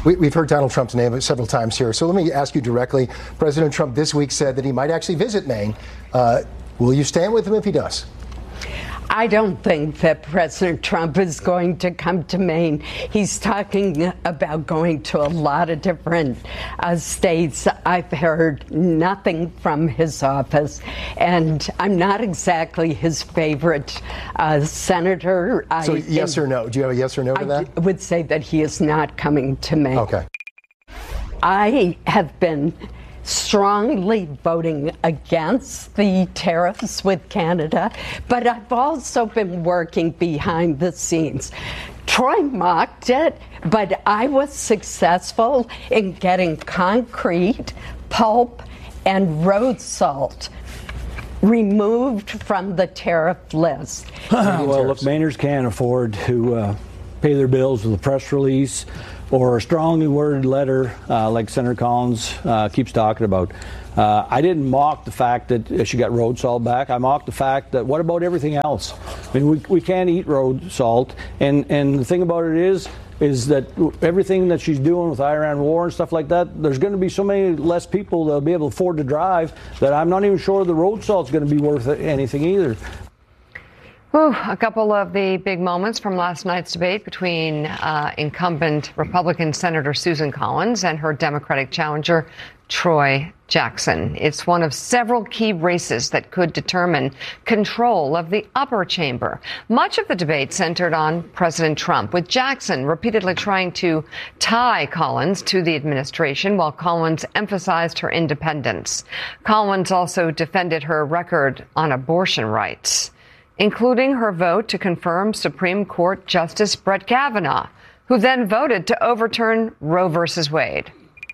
We've heard Donald Trump's name several times here, so let me ask you directly. President Trump this week said that he might actually visit Maine. Will you stand with him if he does? I don't think that President Trump is going to come to Maine. He's talking about going to a lot of different states. I've heard nothing from his office, and I'm not exactly his favorite senator. So yes or no? Do you have a yes or no to that? I would say that he is not coming to Maine. Okay. I have been strongly voting against the tariffs with Canada, but I've also been working behind the scenes. Troy mocked it, but I was successful in getting concrete, pulp, and road salt removed from the tariff list. Well, if Mainers can't afford to pay their bills with a press release or a strongly worded letter like Senator Collins keeps talking about. I didn't mock the fact that she got road salt back. I mocked the fact that what about everything else? I mean, we can't eat road salt. And the thing about it is that everything that she's doing with Iran war and stuff like that, there's going to be so many less people that'll be able to afford to drive that I'm not even sure the road salt's going to be worth anything either. A couple of the big moments from last night's debate between incumbent Republican Senator Susan Collins and her Democratic challenger, Troy Jackson. It's one of several key races that could determine control of the upper chamber. Much of the debate centered on President Trump, with Jackson repeatedly trying to tie Collins to the administration, while Collins emphasized her independence. Collins also defended her record on abortion rights, including her vote to confirm Supreme Court Justice Brett Kavanaugh, who then voted to overturn Roe v. Wade.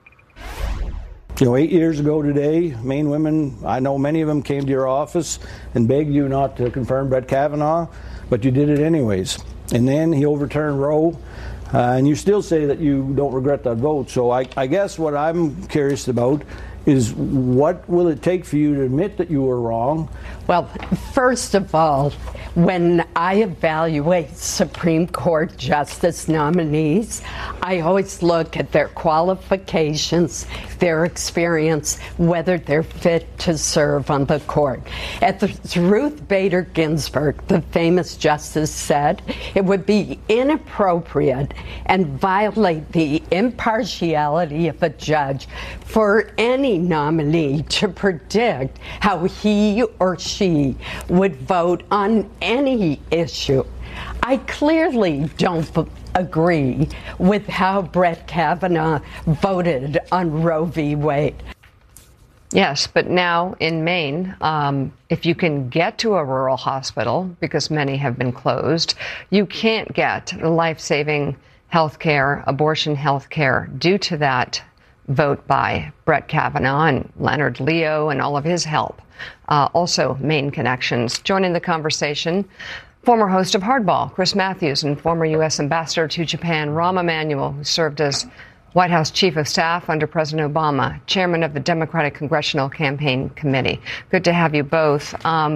8 years ago today, Maine women, I know many of them came to your office and begged you not to confirm Brett Kavanaugh, but you did it anyways. And then he overturned Roe, and you still say that you don't regret that vote. So I guess what I'm curious about is what will it take for you to admit that you were wrong? Well, first of all, when I evaluate Supreme Court justice nominees, I always look at their qualifications, their experience, whether they're fit to serve on the court. As Ruth Bader Ginsburg, the famous justice, said, it would be inappropriate and violate the impartiality of a judge for any nominee to predict how he or she would vote on any issue. I clearly don't agree with how Brett Kavanaugh voted on Roe v. Wade. Yes, but now in Maine, if you can get to a rural hospital, because many have been closed, you can't get life-saving health care, abortion health care, due to that vote by Brett Kavanaugh and Leonard Leo and all of his help. Also, Maine connections. Joining the conversation, former host of Hardball, Chris Matthews, and former U.S. Ambassador to Japan, Rahm Emanuel, who served as White House Chief of Staff under President Obama, chairman of the Democratic Congressional Campaign Committee. Good to have you both.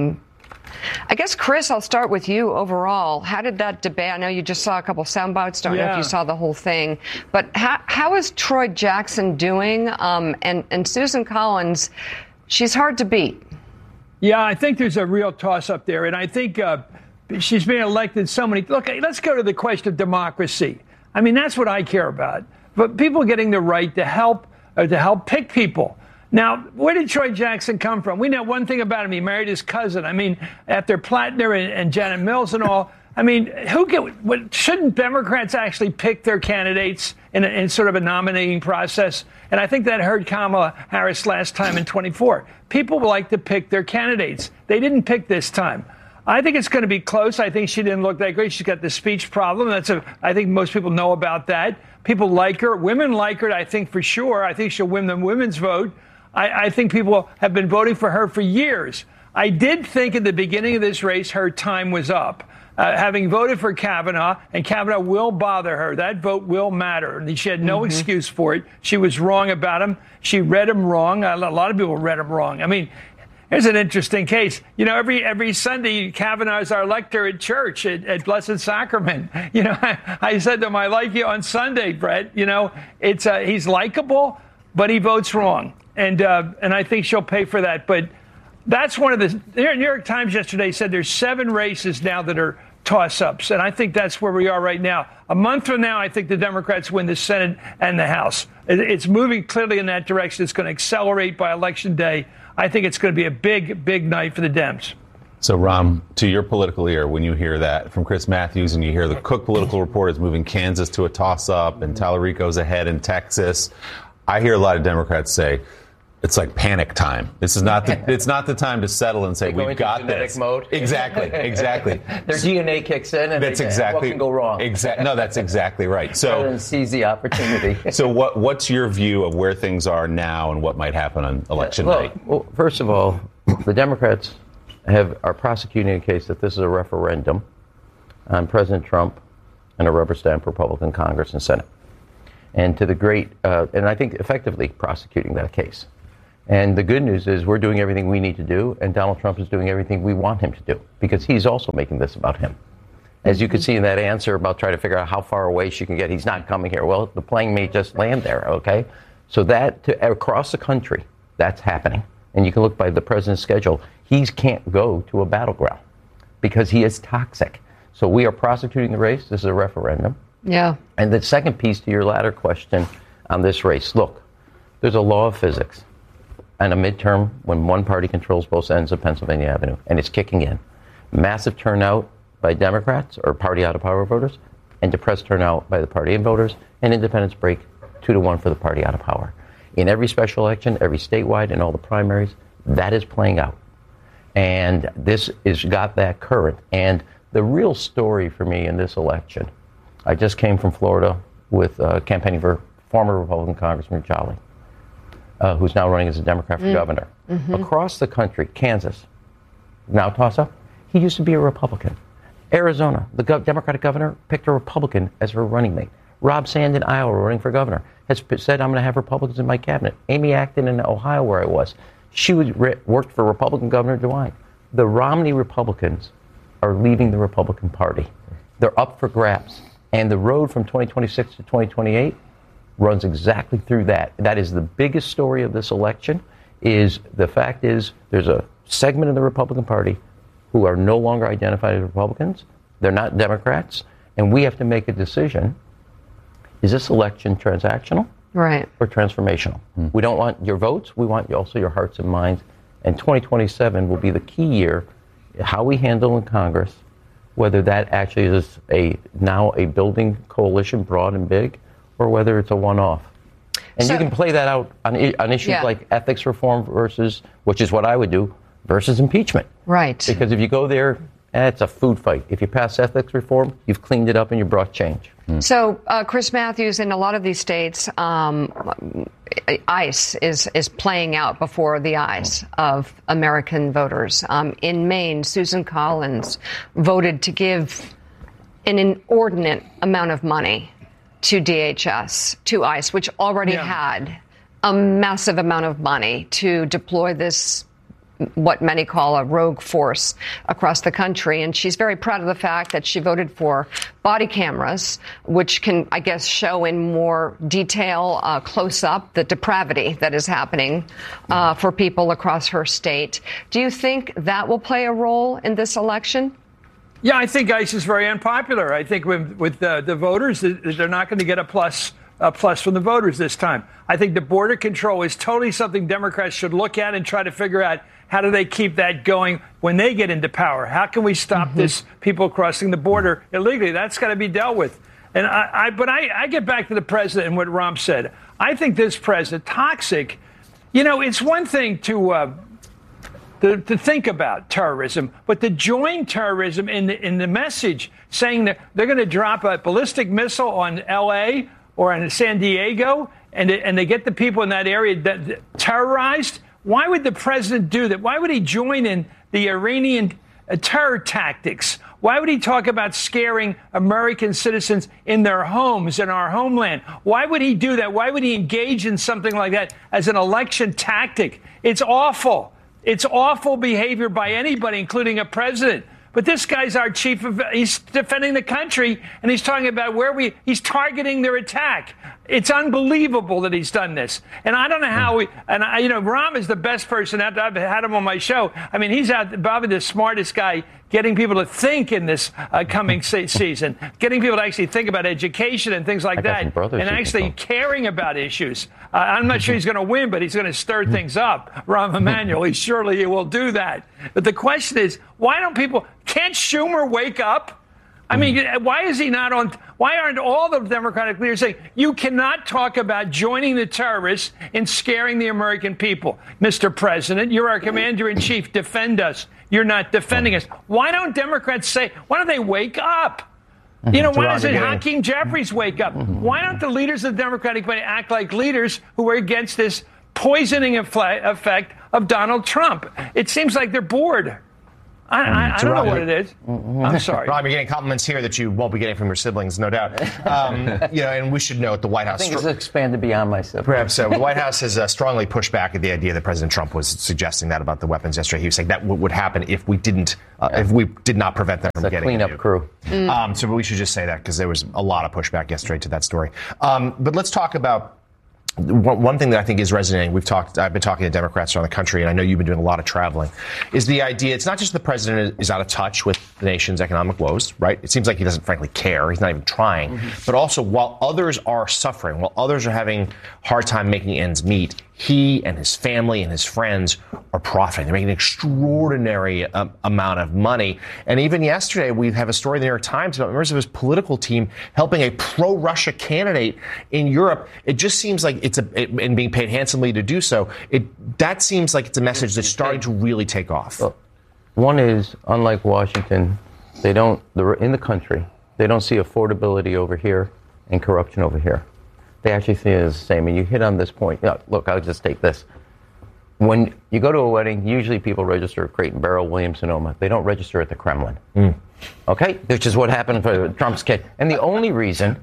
I guess, Chris, I'll start with you overall. How did that debate? I know you just saw a couple sound bites. Don't know if you saw the whole thing. But how is Troy Jackson doing? And Susan Collins, she's hard to beat. Yeah, I think there's a real toss-up there. And I think she's been elected so many. Look, let's go to the question of democracy. I mean, that's what I care about. But people getting the right to help pick people. Now, where did Troy Jackson come from? We know one thing about him. He married his cousin. I mean, after Plattner and Janet Mills and all, I mean, shouldn't Democrats actually pick their candidates in sort of a nominating process? And I think that hurt Kamala Harris last time in 24. People like to pick their candidates. They didn't pick this time. I think it's going to be close. I think she didn't look that great. She's got the speech problem. I think most people know about that. People like her. Women like her, I think, for sure. I think she'll win the women's vote. I think people have been voting for her for years. I did think at the beginning of this race her time was up. Having voted for Kavanaugh, and Kavanaugh will bother her. That vote will matter. And she had no excuse for it. She was wrong about him. She read him wrong. A lot of people read him wrong. I mean, Here's an interesting case. You know, every Sunday, Kavanaugh's our lector at church at Blessed Sacrament. You know, I said to him, I like you on Sunday, Brett. You know, it's he's likable, but he votes wrong. And I think she'll pay for that. But that's one of the New York Times yesterday said there's 7 races now that are toss-ups. And I think that's where we are right now. A month from now, I think the Democrats win the Senate and the House. It's moving clearly in that direction. It's going to accelerate by Election Day. I think it's going to be a big, big night for the Dems. So, Ram, to your political ear, when you hear that from Chris Matthews and you hear the Cook political report is moving Kansas to a toss-up and Tallarico's ahead in Texas, I hear a lot of Democrats say, it's like panic time. This is not it's not the time to settle and say we've got this. Mode. Exactly. Their DNA kicks in, and that's what can go wrong? No, that's exactly right. So seize the opportunity. So what's your view of where things are now and what might happen on election night? Well, first of all, the Democrats are prosecuting a case that this is a referendum on President Trump and a rubber stamp Republican Congress and Senate, and to the great and I think effectively prosecuting that case. And the good news is we're doing everything we need to do, and Donald Trump is doing everything we want him to do, because he's also making this about him. As you can see in that answer about trying to figure out how far away she can get, he's not coming here. Well, the plane may just land there, okay? So that, across the country, that's happening. And you can look by the president's schedule. He can't go to a battleground because he is toxic. So we are prosecuting the race. This is a referendum. Yeah. And the second piece to your latter question on this race, look, there's a law of physics. And a midterm when one party controls both ends of Pennsylvania Avenue, and it's kicking in. Massive turnout by Democrats or party out of power voters, and depressed turnout by the party in voters, and independents break 2-1 for the party out of power. In every special election, every statewide, and all the primaries, that is playing out. And this has got that current. And the real story for me in this election, I just came from Florida with campaigning for former Republican Congressman Jolly. Who's now running as a Democrat for governor. Mm-hmm. Across the country, Kansas, now toss-up, he used to be a Republican. Arizona, the Democratic governor picked a Republican as her running mate. Rob Sand in Iowa, running for governor, has said, I'm going to have Republicans in my cabinet. Amy Acton in Ohio, where I was, she worked for Republican Governor DeWine. The Romney Republicans are leaving the Republican Party. They're up for grabs. And the road from 2026 to 2028 runs exactly through that. That is the biggest story of this election. Is the fact is there's a segment of the Republican Party who are no longer identified as Republicans. They're not Democrats, and we have to make a decision. Is this election transactional, right, or transformational? We don't want your votes. We want also your hearts and minds. And 2027 will be the key year. How we handle in Congress, whether that actually is now a building coalition, broad and big, or whether it's a one-off. And you can play that out on issues like ethics reform versus, which is what I would do, versus impeachment. Right. Because if you go there, it's a food fight. If you pass ethics reform, you've cleaned it up and you brought change. So, Chris Matthews, in a lot of these states, ICE is playing out before the eyes of American voters. In Maine, Susan Collins voted to give an inordinate amount of money to DHS, to ICE, which already had a massive amount of money to deploy this, what many call a rogue force, across the country. And she's very proud of the fact that she voted for body cameras, which can, I guess, show in more detail, close up, the depravity that is happening for people across her state. Do you think that will play a role in this election? Yeah, I think ICE is very unpopular. I think with the voters, they're not going to get a plus from the voters this time. I think the border control is totally something Democrats should look at and try to figure out how do they keep that going when they get into power. How can we stop this people crossing the border illegally? That's got to be dealt with. And I get back to the president and what Ram said. I think this president, toxic. You know, it's one thing to think about terrorism, but to join terrorism in the message saying that they're going to drop a ballistic missile on L.A. or on San Diego, and they get the people in that area terrorized. Why would the president do that? Why would he join in the Iranian terror tactics? Why would he talk about scaring American citizens in their homes, in our homeland? Why would he do that? Why would he engage in something like that as an election tactic? It's awful. It's awful behavior by anybody, including a president. But this guy's our he's defending the country, and he's talking about he's targeting their attack. It's unbelievable that he's done this. And I don't know how Rahm is the best person. I've had him on my show. I mean, he's probably the smartest guy getting people to think in this coming season, getting people to actually think about education and things like that, and actually caring about issues. I'm not sure he's going to win, but he's going to stir things up. Rahm Emanuel, he will do that. But the question is, can't Schumer wake up? I mean, why is he not on? Why aren't all the Democratic leaders saying, you cannot talk about joining the terrorists and scaring the American people? Mr. President, you're our commander-in-chief. Defend us. You're not defending us. Why don't Democrats why don't they wake up? Why doesn't Hakeem Jeffries wake up? Why don't the leaders of the Democratic Party act like leaders who are against this poisoning effect of Donald Trump? It seems like they're bored. I don't know what it is. I'm sorry. Rob, you're getting compliments here that you won't be getting from your siblings, no doubt. And we should note the White House. I think it's expanded beyond my siblings. Perhaps so. The White House has strongly pushed back at the idea that President Trump was suggesting that about the weapons yesterday. He was saying that would happen if we did not prevent them from getting cleanup crew. So we should just say that because there was a lot of pushback yesterday to that story. But let's talk about one thing that I think is resonating. I've been talking to Democrats around the country, and I know you've been doing a lot of traveling, is the idea it's not just the president is out of touch with the nation's economic woes, right? It seems like he doesn't frankly care. He's not even trying. But also, while others are suffering, while others are having a hard time making ends meet, he and his family and his friends are profiting. They're making an extraordinary amount of money. And even yesterday, we have a story in the New York Times about members of his political team helping a pro-Russia candidate in Europe. It just seems like and being paid handsomely to do so. That seems like it's a message that's starting to really take off. Well, one is, unlike Washington, they're in the country. They don't see affordability over here and corruption over here. They actually see it as the same. And you hit on this point. Look, I'll just take this. When you go to a wedding, usually people register at Crate & Barrel, Williams-Sonoma. They don't register at the Kremlin. Okay? Which is what happened for Trump's kid. And the only reason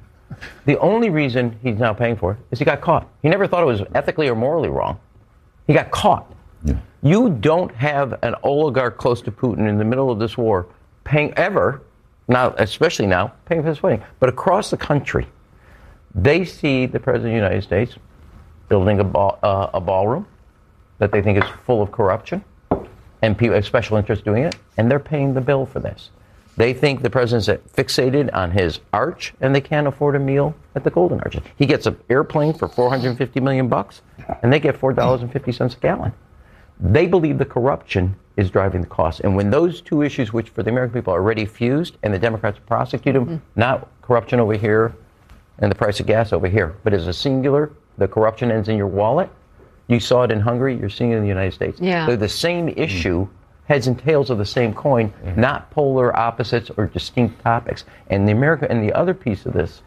he's now paying for it is he got caught. He never thought it was ethically or morally wrong. He got caught. Yeah. You don't have an oligarch close to Putin in the middle of this war paying ever, now, especially now, paying for this wedding. But across the country, they see the President of the United States building a ballroom that they think is full of corruption, and people have special interests doing it, and they're paying the bill for this. They think the president's fixated on his arch, and they can't afford a meal at the Golden Arches. He gets an airplane for $450 million, and they get $4.50 a gallon. They believe the corruption is driving the cost. And when those two issues, which for the American people are already fused, and the Democrats prosecute them, not corruption over here and the price of gas over here, but as a singular, the corruption ends in your wallet. You saw it in Hungary, you're seeing it in the United States. Yeah. They're the same issue, heads and tails of the same coin, not polar opposites or distinct topics. And the other piece of this,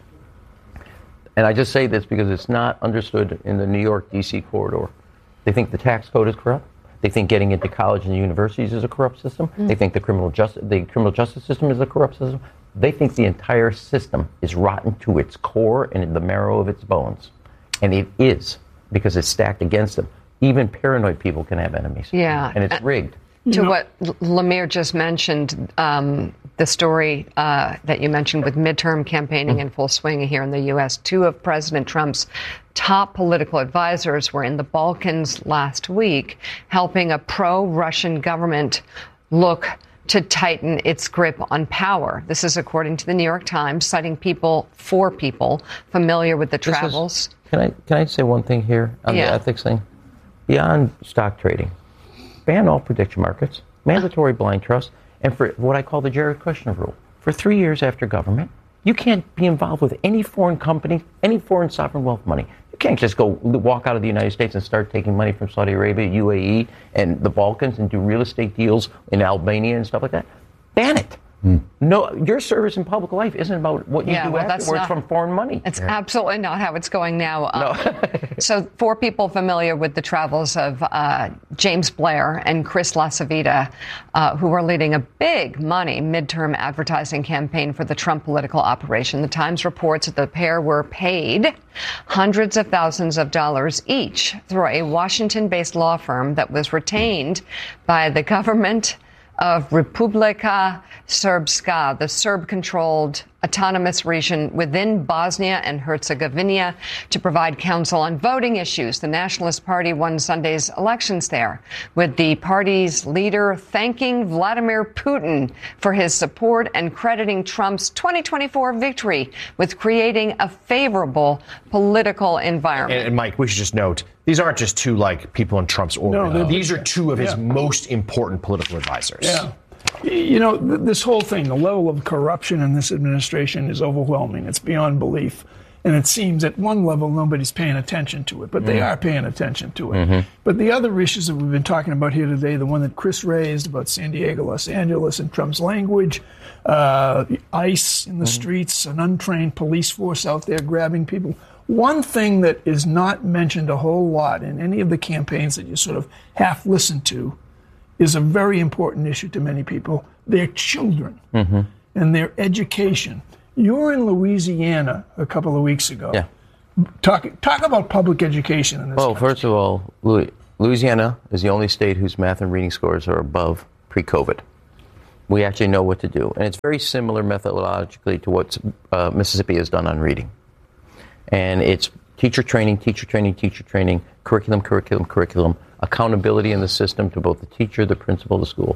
and I just say this because it's not understood in the New York, D.C. corridor. They think the tax code is corrupt. They think getting into college and universities is a corrupt system. They think the criminal justice system is a corrupt system. They think the entire system is rotten to its core and in the marrow of its bones. And it is, because it's stacked against them. Even paranoid people can have enemies. Yeah. And it's rigged. To what Lemire just mentioned, the story that you mentioned with midterm campaigning in full swing here in the U.S., two of President Trump's top political advisors were in the Balkans last week, helping a pro-Russian government look to tighten its grip on power. This is according to the New York Times, citing four people familiar with the travels. Can I say one thing here on the ethics thing? Beyond stock trading, ban all prediction markets, mandatory blind trust, and for what I call the Jared Kushner rule. For 3 years after government, you can't be involved with any foreign company, any foreign sovereign wealth money. You can't just go walk out of the United States and start taking money from Saudi Arabia, UAE, and the Balkans and do real estate deals in Albania and stuff like that. Ban it. No, your service in public life isn't about what you do well, that's afterwards not- from foreign money. It's absolutely not how it's going now. So for people familiar with the travels of James Blair and Chris LaCivita, who are leading a big money midterm advertising campaign for the Trump political operation, the Times reports that the pair were paid hundreds of thousands of dollars each through a Washington-based law firm that was retained by the government of Republika Srpska, the Serb-controlled autonomous region within Bosnia and Herzegovina, to provide counsel on voting issues. The Nationalist Party won Sunday's elections there, with the party's leader thanking Vladimir Putin for his support and crediting Trump's 2024 victory with creating a favorable political environment. And Mike, we should just note, these aren't just two people in Trump's orbit. No, These are two of his most important political advisors. Yeah. You know, this whole thing, the level of corruption in this administration is overwhelming. It's beyond belief. And it seems at one level nobody's paying attention to it, but they are paying attention to it. But the other issues that we've been talking about here today, the one that Chris raised about San Diego, Los Angeles, and Trump's language, ICE in the streets, an untrained police force out there grabbing people. One thing that is not mentioned a whole lot in any of the campaigns that you sort of half listen to is a very important issue to many people, their children and their education. You were in Louisiana a couple of weeks ago. Yeah. Talk about public education in this country. First of all, Louisiana is the only state whose math and reading scores are above pre-COVID. We actually know what to do. And it's very similar methodologically to what Mississippi has done on reading. And it's teacher training, curriculum, accountability in the system to both the teacher, the principal, the school.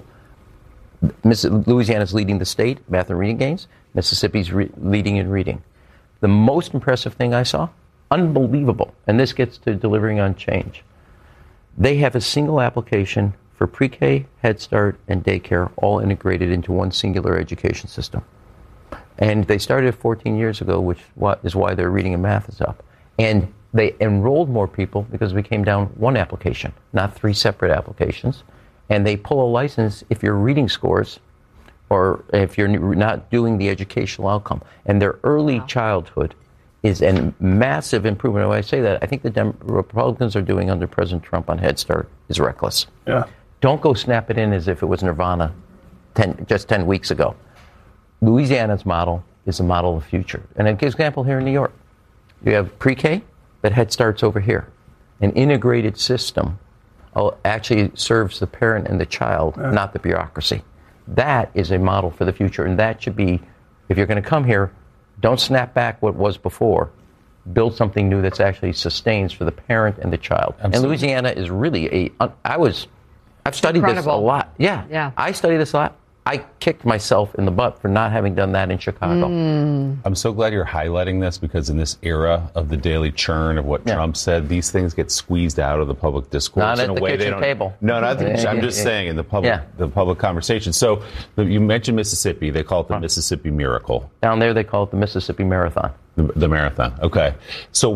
Louisiana's leading the state, math and reading gains. Mississippi's leading in reading. The most impressive thing I saw, unbelievable, and this gets to delivering on change. They have a single application for pre-K, Head Start, and daycare, all integrated into one singular education system. And they started 14 years ago, which is why their reading and math is up. And they enrolled more people because we came down one application, not three separate applications. And they pull a license if your reading scores or if you're not doing the educational outcome. And their early childhood is a massive improvement. And when I say that, I think the Republicans are doing under President Trump on Head Start is reckless. Yeah. Don't go snap it in as if it was nirvana just 10 weeks ago. Louisiana's model is a model of the future. And an example here in New York. You have pre-K, but Head Start's over here. An integrated system actually serves the parent and the child, not the bureaucracy. That is a model for the future, and that should be, if you're going to come here, don't snap back what was before. Build something new that's actually sustains for the parent and the child. Absolutely. And Louisiana is really I've studied this a lot. Yeah. I studied this a lot. I kicked myself in the butt for not having done that in Chicago. I'm so glad you're highlighting this, because in this era of the daily churn of what Trump said, these things get squeezed out of the public discourse not in at a the way kitchen they don't. Table. No, not the kitchen. I'm just saying in the public conversation. So you mentioned Mississippi. They call it the Mississippi Miracle. Down there, they call it the Mississippi Marathon. The marathon. Okay. So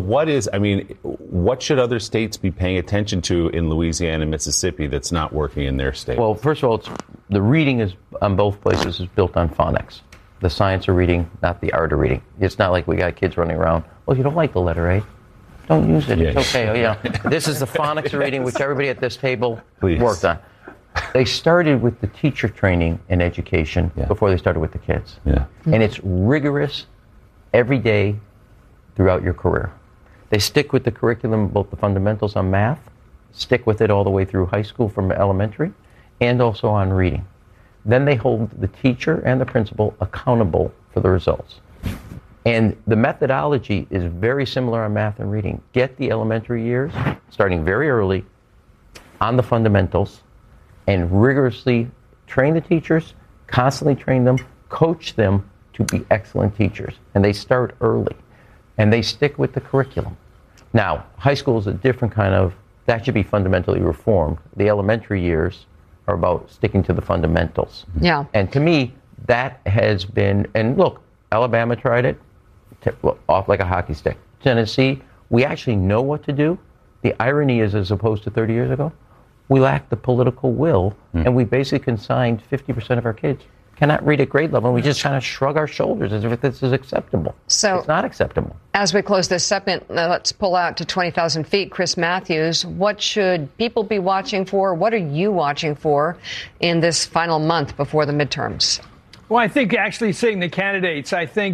what should other states be paying attention to in Louisiana and Mississippi that's not working in their state? Well, first of all, the reading is on both places is built on phonics. The science of reading, not the art of reading. It's not like we got kids running around, well, you don't like the letter A, don't use it. It's okay. This is the phonics of reading, which everybody at this table worked on. They started with the teacher training and education before they started with the kids. Yeah. And it's rigorous every day throughout your career. They stick with the curriculum, both the fundamentals on math, stick with it all the way through high school from elementary, and also on reading. Then they hold the teacher and the principal accountable for the results. And the methodology is very similar on math and reading. Get the elementary years, starting very early, on the fundamentals, and rigorously train the teachers, constantly train them, coach them to be excellent teachers. And they start early. And they stick with the curriculum. Now, high school is a different kind of, that should be fundamentally reformed. The elementary years are about sticking to the fundamentals. Yeah. And to me, that has been, and look, Alabama tried it, off like a hockey stick. Tennessee, we actually know what to do. The irony is, as opposed to 30 years ago, we lack the political will, and we basically consigned 50% of our kids cannot read at grade level. And we just kind of shrug our shoulders as if this is acceptable. So it's not acceptable. As we close this segment, let's pull out to 20,000 feet. Chris Matthews, what should people be watching for? What are you watching for in this final month before the midterms? Well, I think actually seeing the candidates, I think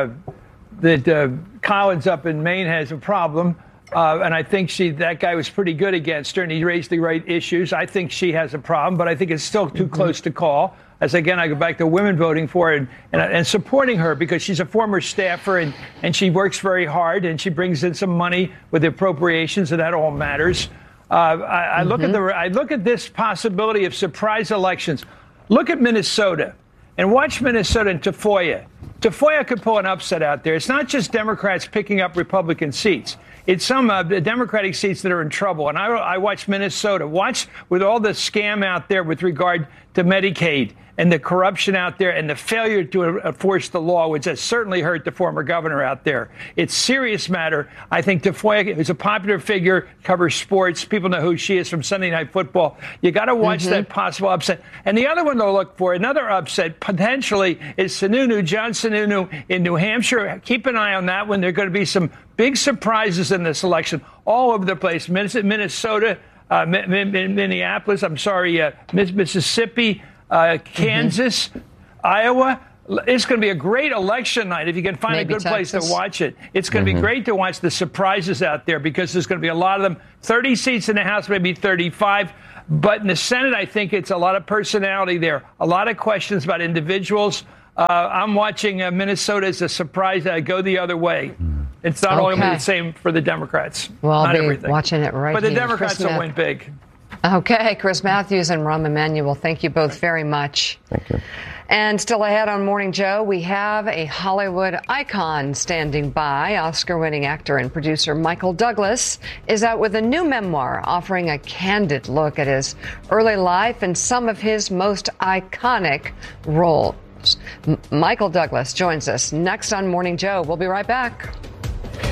that Collins up in Maine has a problem. And I think that guy was pretty good against her, and he raised the right issues. I think she has a problem, but I think it's still too close to call. As again, I go back to women voting for her and supporting her because she's a former staffer and she works very hard and she brings in some money with the appropriations, and that all matters. I look at this possibility of surprise elections. Look at Minnesota. And watch Minnesota and Tafoya. Tafoya could pull an upset out there. It's not just Democrats picking up Republican seats. It's some Democratic seats that are in trouble. And I watch Minnesota. Watch with all the scam out there with regard to Medicaid and the corruption out there and the failure to enforce the law, which has certainly hurt the former governor out there. It's a serious matter. I think Tafoya is a popular figure, covers sports. People know who she is from Sunday Night Football. You got to watch that possible upset. And the other one to look for, another upset potentially, is John Sununu in New Hampshire. Keep an eye on that one. There are going to be some big surprises in this election all over the place. Minnesota, Minneapolis, Mississippi, Kansas, Iowa. It's going to be a great election night if you can find a good place to watch it. It's going to be great to watch the surprises out there because there's going to be a lot of them. 30 seats in the House, maybe 35. But in the Senate, I think it's a lot of personality there, a lot of questions about individuals. I'm watching Minnesota as a surprise. I go the other way. It's not only the same for the Democrats. Well, not I'll be everything. watching it right But the here. Democrats will win big. Okay, Chris Matthews and Rahm Emanuel, thank you both very much. Thank you. And still ahead on Morning Joe, we have a Hollywood icon standing by. Oscar-winning actor and producer Michael Douglas is out with a new memoir offering a candid look at his early life and some of his most iconic roles. Michael Douglas joins us next on Morning Joe. We'll be right back.